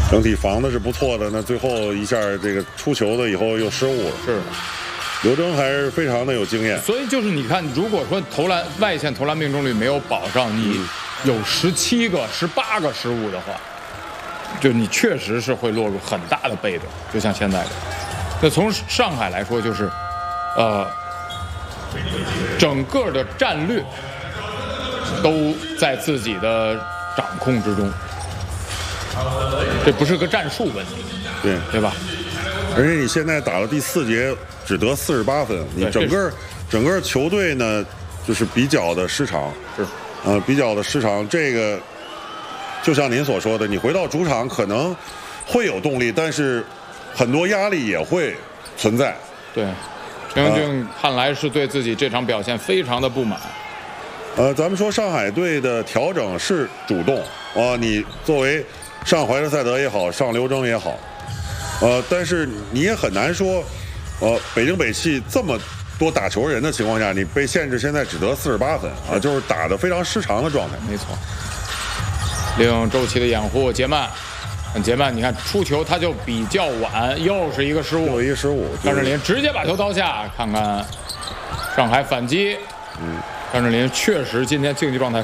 整体防的是不错的，那最后一下这个出球的以后又失误了。 是， 刘铮还是非常的有经验。 所以就是你看，如果说外线投篮命中率没有保障，你有17个、18个失误的话，就你确实是会落入很大的被动，就像现在的。那从上海来说，就是，整个的战略都在自己的掌控之中。这不是个战术问题，对吧？ 而且你现在打了第4节，只得48分，你整个球队呢，就是比较的失常，比较的失常。这个就像您所说的，你回到主场可能会有动力，但是很多压力也会存在。 对，陈英俊看来是对自己这场表现非常的不满。 咱们说上海队的调整是主动你作为上怀特塞德也好，上刘铮也好，但是你也很难说，北京北汽这么多打球人的情况下，你被限制现在只得48分就是打得非常失常的状态。 没错。利用周琦的掩护，杰曼，你看出球他就比较晚，又是一个失误，张镇麟直接把球刀下，看看上海反击。张镇麟确实今天竞技状态